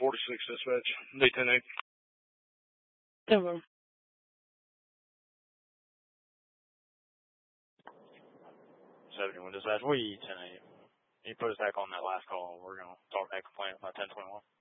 46 dispatch. D10-8. 10-4. 71 dispatch. We 10-8. You put us back on that last call. We're going to talk that complaint about 1021.